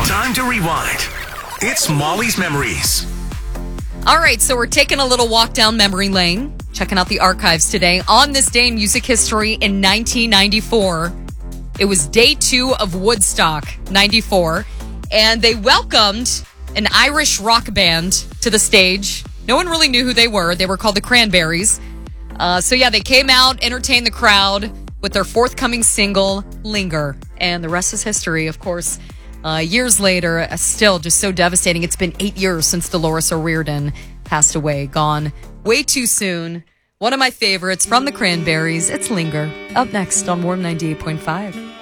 Time to rewind. It's Molly's Memories. All right, so we're taking a little walk down memory lane, checking out the archives today. On this day in music history in 1994, it was day 2 of Woodstock, 94, and they welcomed an Irish rock band to the stage. No one really knew who they were. They were called the Cranberries. They came out, entertained the crowd with their forthcoming single, Linger. And the rest is history, of course. Years later, still just so devastating. It's been 8 years since Dolores O'Riordan passed away, gone way too soon. One of my favorites from the Cranberries, it's Linger. Up next on Warm 98.5.